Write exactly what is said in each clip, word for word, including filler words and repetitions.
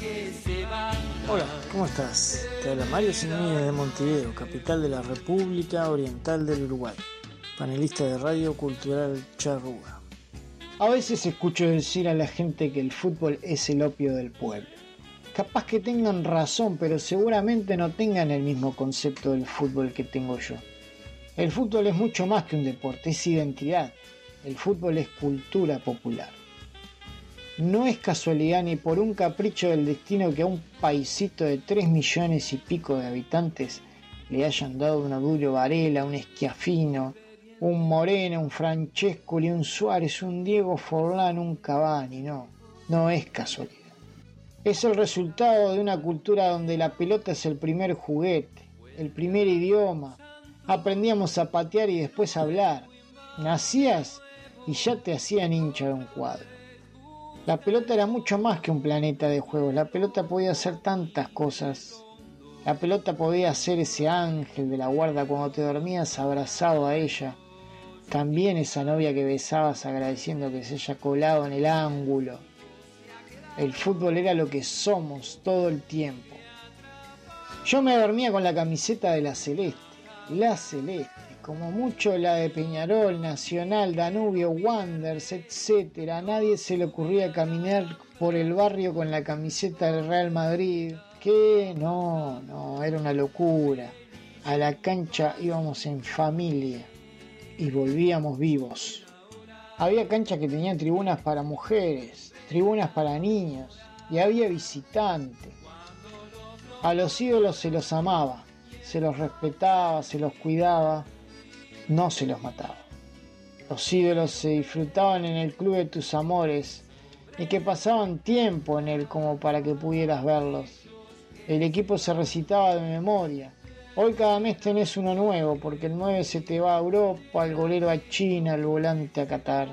Hola, ¿cómo estás? Te habla Mario Segnini de Montevideo, capital de la República Oriental del Uruguay, panelista de Radio Cultural Charrúa. A veces escucho decir a la gente que el fútbol es el opio del pueblo. Capaz que tengan razón, pero seguramente no tengan el mismo concepto del fútbol que tengo yo. El fútbol es mucho más que un deporte, es identidad. El fútbol es cultura popular. No es casualidad ni por un capricho del destino que a un paisito de tres millones y pico de habitantes le hayan dado un Obdulio Varela, un Schiaffino, un Moreno, un Francescoli, un Suárez, un Diego Forlán, un Cavani. No, no es casualidad. Es el resultado de una cultura donde la pelota es el primer juguete, el primer idioma. Aprendíamos a patear y después a hablar. Nacías y ya te hacían hincha de un cuadro. La pelota era mucho más que un planeta de juegos. La pelota podía hacer tantas cosas. La pelota podía ser ese ángel de la guarda cuando te dormías abrazado a ella. También esa novia que besabas agradeciendo que se haya colado en el ángulo. El fútbol era lo que somos todo el tiempo. Yo me dormía con la camiseta de la Celeste. La Celeste. Como mucho la de Peñarol, Nacional, Danubio, Wanderers, etcétera. A nadie se le ocurría caminar por el barrio con la camiseta del Real Madrid. ¿Qué? No, no, era una locura. A la cancha íbamos en familia y volvíamos vivos. Había canchas que tenían tribunas para mujeres, tribunas para niños y había visitantes. A los ídolos se los amaba, se los respetaba, se los cuidaba. No se los mataba. Los ídolos se disfrutaban en el club de tus amores y que pasaban tiempo en él como para que pudieras verlos. El equipo se recitaba de memoria. Hoy cada mes tenés uno nuevo porque el nueve se te va a Europa, el golero a China, el volante a Qatar.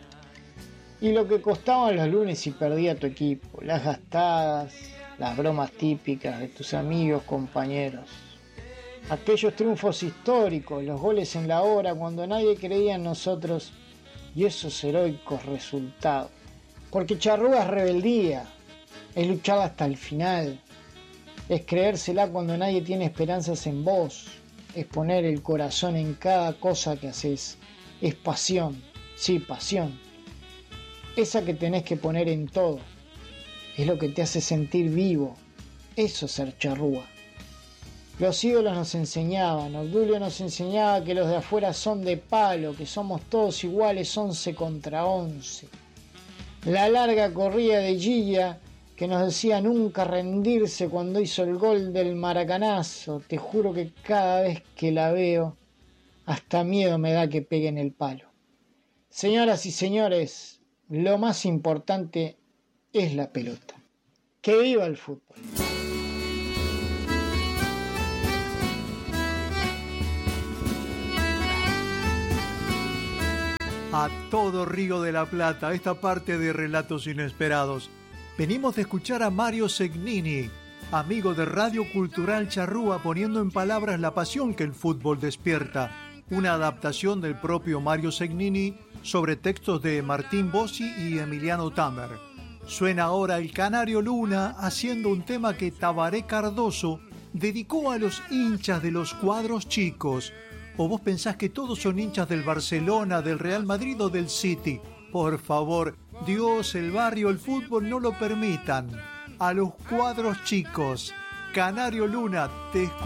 Y lo que costaban los lunes si perdía tu equipo, las gastadas, las bromas típicas de tus amigos, compañeros. Aquellos triunfos históricos, los goles en la hora cuando nadie creía en nosotros y esos heroicos resultados. Porque charrúa es rebeldía, es luchar hasta el final, es creérsela cuando nadie tiene esperanzas en vos, es poner el corazón en cada cosa que haces, es pasión, sí, pasión, esa que tenés que poner en todo, es lo que te hace sentir vivo, eso es ser charrúa. Los ídolos nos enseñaban, Obdulio nos enseñaba que los de afuera son de palo, que somos todos iguales once contra once. La larga corrida de Gilla que nos decía nunca rendirse cuando hizo el gol del maracanazo. Te juro que cada vez que la veo, hasta miedo me da que pegue en el palo. Señoras y señores, lo más importante es la pelota. ¡Que viva el fútbol! A todo Río de la Plata, esta parte de Relatos Inesperados. Venimos de escuchar a Mario Segnini, amigo de Radio Cultural Charrúa, poniendo en palabras la pasión que el fútbol despierta. Una adaptación del propio Mario Segnini sobre textos de Martín Bossi y Emiliano Tamer. Suena ahora el Canario Luna haciendo un tema que Tabaré Cardoso dedicó a los hinchas de los cuadros chicos. ¿O vos pensás que todos son hinchas del Barcelona, del Real Madrid o del City? Por favor, Dios, el barrio, el fútbol no lo permitan. A los cuadros chicos. Canario Luna, te escucho.